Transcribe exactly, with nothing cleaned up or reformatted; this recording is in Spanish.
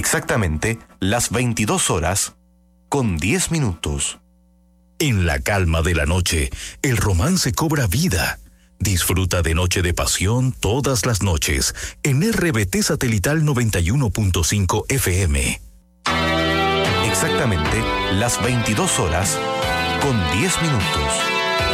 Exactamente las veintidós horas con diez minutos. En la calma de la noche, el romance cobra vida. Disfruta de Noche de Pasión todas las noches en R B T Satelital noventa y uno punto cinco F M. Exactamente las veintidós horas con diez minutos.